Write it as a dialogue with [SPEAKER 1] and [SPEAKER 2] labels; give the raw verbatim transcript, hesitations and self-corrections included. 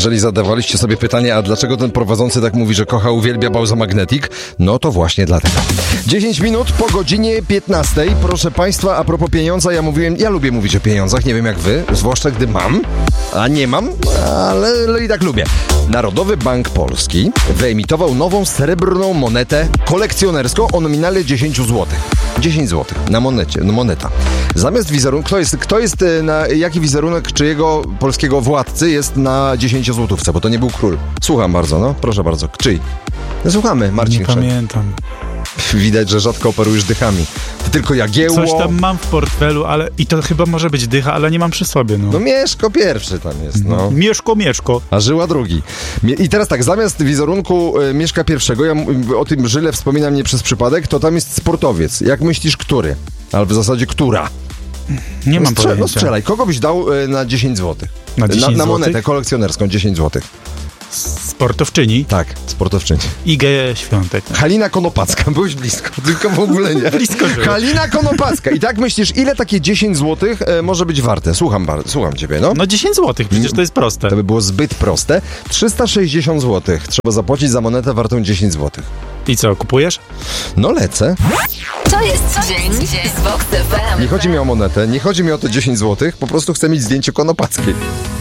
[SPEAKER 1] Jeżeli zadawaliście sobie pytanie, a dlaczego ten prowadzący tak mówi, że kocha, uwielbia Bauza Magnetic, no to właśnie dlatego. dziesięć minut po godzinie piętnastej. Proszę Państwa, a propos pieniądza, ja mówiłem, ja lubię mówić o pieniądzach, nie wiem jak wy, zwłaszcza gdy mam, a nie mam, ale, ale i tak lubię. Narodowy Bank Polski wyemitował nową srebrną monetę kolekcjonerską o nominale dziesięć złotych. dziesięć złotych na monecie, no moneta. Zamiast wizerunku, kto jest, kto jest na, jaki wizerunek czyjego polskiego władcy jest na dziesięciozłotówce, bo to nie był król. Słucham bardzo, no, proszę bardzo. Czyj? No, słuchamy, Marcin.
[SPEAKER 2] Nie pamiętam.
[SPEAKER 1] Widać, że rzadko operujesz dychami. Ty tylko Jagiełło.
[SPEAKER 2] Coś tam mam w portfelu, ale i to chyba może być dycha, ale nie mam przy sobie, no.
[SPEAKER 1] No Mieszko pierwszy tam jest, no.
[SPEAKER 2] Mieszko, Mieszko.
[SPEAKER 1] A Żyła drugi. I teraz tak, zamiast wizerunku y, Mieszka pierwszego, ja m- o tym Żyle wspominam nie przez przypadek, to tam jest sportowiec. Jak myślisz, który? Ale w zasadzie która?
[SPEAKER 2] Nie
[SPEAKER 1] no
[SPEAKER 2] mam
[SPEAKER 1] strzel-
[SPEAKER 2] pojęcia.
[SPEAKER 1] No strzelaj, kogo byś dał y, na dziesięć złotych?
[SPEAKER 2] Na dziesięć
[SPEAKER 1] na, na monetę
[SPEAKER 2] złotych?
[SPEAKER 1] kolekcjonerską dziesięć złotych.
[SPEAKER 2] Sportowczyni.
[SPEAKER 1] Tak, sportowczyni.
[SPEAKER 2] Igę Świątek.
[SPEAKER 1] Halina Konopacka, byłeś blisko, tylko w ogóle nie.
[SPEAKER 2] Blisko żyłem.
[SPEAKER 1] Halina Konopacka. I tak myślisz, ile takie dziesięć złotych e, może być warte? Słucham, bar- słucham ciebie, no.
[SPEAKER 2] No dziesięć złotych, przecież to jest proste.
[SPEAKER 1] To by było zbyt proste. trzysta sześćdziesiąt złotych trzeba zapłacić za monetę wartą dziesięć złotych.
[SPEAKER 2] I co, kupujesz?
[SPEAKER 1] No lecę.
[SPEAKER 3] To jest dzień z Vox F M.
[SPEAKER 1] Nie chodzi mi o monetę, nie chodzi mi o te dziesięć złotych, po prostu chcę mieć zdjęcie Konopackiej.